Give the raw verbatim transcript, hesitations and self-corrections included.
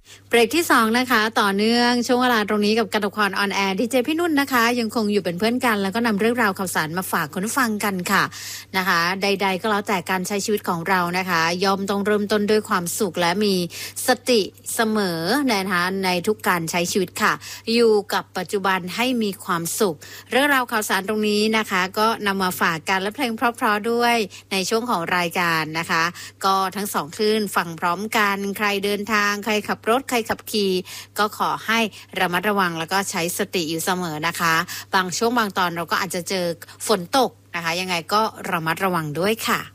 เบรกที่สองนะคะต่อเนื่องช่วงเวลาตรงนี้กับกนกพรออนแอร์ดีเจพี่นุ่นนะคะยังคงอยู่เป็นเพื่อนกันแล้วก็นำเรื่องราวข่าวสารมาฝากคุณผู้ฟังกันค่ะนะคะใดๆก็แล้วแต่การใช้ชีวิตของเรานะคะย่อมต้องเริ่มต้นด้วยความสุขและมีสติเสมอนะคะในทุกการใช้ชีวิตค่ะอยู่กับปัจจุบันให้มีความสุขเรื่องราวข่าวสารตรงนี้นะคะก็นำมาฝากกันและเพลงเพราะๆด้วยในช่วงของรายการนะคะก็ทั้งสองคลื่นฟังพร้อมกันใครเดินทางใครขับรถใครขับขี่ก็ขอให้ระมัดระวังแล้วก็ใช้สติอยู่เสมอนะคะบางช่วงบางตอนเราก็อาจจะเจอฝนตกนะคะยังไงก็ระมัดระวังด้วยค่ะ